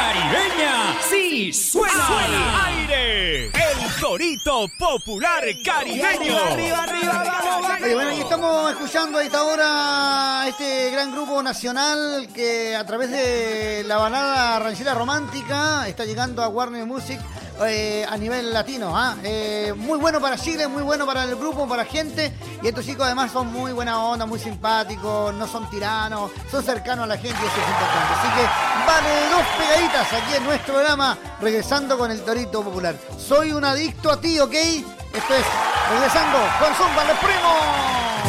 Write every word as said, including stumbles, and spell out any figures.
caribeña sí suena. ¡Suena! ¡Aire! El Torito Popular Caribeño. Arriba, arriba, arriba, vamos, vamos. Oye, bueno, y estamos escuchando a esta hora este gran grupo nacional que a través de la balada ranchera romántica está llegando a Warner Music eh, a nivel latino. ¿ah? Eh, muy bueno para Chile, muy bueno para el grupo, para la gente. Y estos chicos además son muy buena onda, muy simpáticos, no son tiranos, son cercanos a la gente y eso es importante. Así que vale dos pegaditas aquí en nuestro programa, regresando con el Torito Popular. Soy un adicto a ti, ¿ok? Esto es Regresando con Zumba los Primos.